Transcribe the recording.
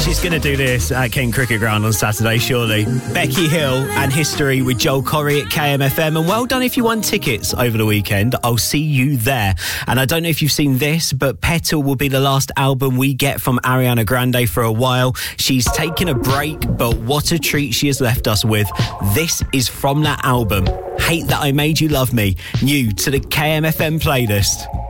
she's going to do this at King Cricket Ground on Saturday, surely. Becky Hill and History with Joel Corry at KMFM. And well done if you won tickets over the weekend. I'll see you there. And I don't know if you've seen this, but Petal will be the last album we get from Ariana Grande for a while. She's taken a break, but what a treat she has left us with. This is from that album, Hate That I Made You Love Me, new to the KMFM playlist.